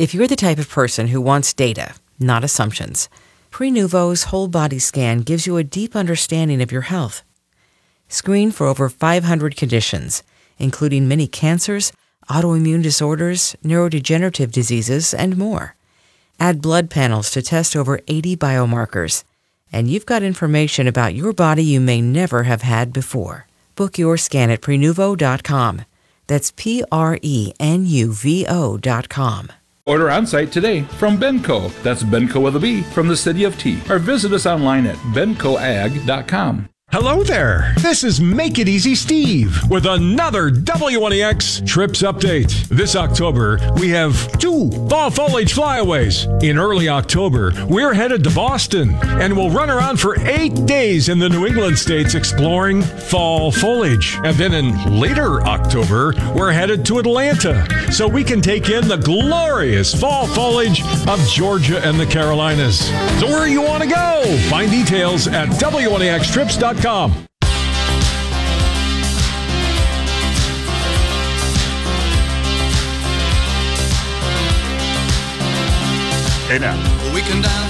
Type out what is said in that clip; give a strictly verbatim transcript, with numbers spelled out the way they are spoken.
If you're the type of person who wants data, not assumptions, Prenuvo's whole body scan gives you a deep understanding of your health. Screen for over five hundred conditions, including many cancers, autoimmune disorders, neurodegenerative diseases, and more. Add blood panels to test over eighty biomarkers, and you've got information about your body you may never have had before. Book your scan at Prenuvo dot com. That's P R E N U V O dot com. Order on-site today from Benco. That's Benco with a B from the city of Tea. Or visit us online at benco ag dot com. Hello there. This is Make It Easy Steve with another W one E X Trips Update. This October, we have two fall foliage flyaways. In early October, we're headed to Boston and we'll run around for eight days in the New England states exploring fall foliage. And then in later October, we're headed to Atlanta so we can take in the glorious fall foliage of Georgia and the Carolinas. So where you want to go? Find details at W one E X trips dot com. Hey now. We can dance